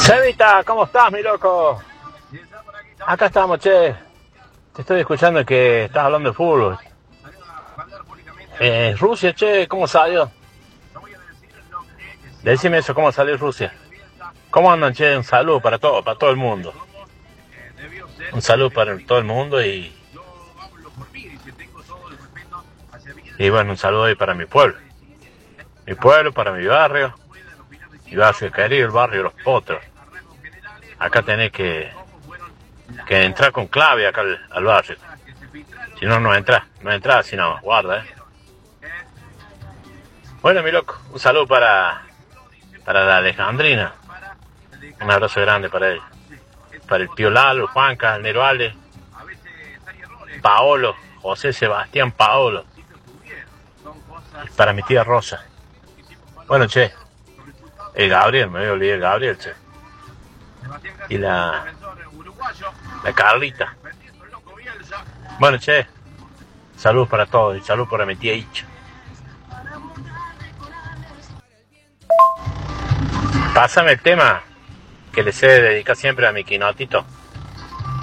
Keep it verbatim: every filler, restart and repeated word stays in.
Chevita, ¿cómo estás, mi loco? Acá estamos, che. Te estoy escuchando que estás hablando de fútbol. Eh, Rusia, che, ¿cómo salió? Decime eso, ¿cómo salió Rusia? ¿Cómo andan, che? Un saludo para todo, para todo el mundo. Un saludo para todo el mundo y... Y bueno, un saludo ahí para mi pueblo. Mi pueblo, para mi barrio. Mi barrio querido, el barrio Los Potros. Acá tenés que, que entrar con clave acá al, al barrio. Si no, no entras. No entras, si no, guarda, eh. Bueno, mi loco, un saludo para, para la Alejandrina. Un abrazo grande para él. Para el tío Lalo, Juanca, el Nero Ale, Paolo, José Sebastián Paolo. Y para mi tía Rosa. Bueno, che, el Gabriel, me voy a olvidar el Gabriel, che. Y la, la Carlita. Bueno, che, saludos para todos y saludos para mi tía Icha. Pásame el tema que le sé dedicar siempre a mi quinotito.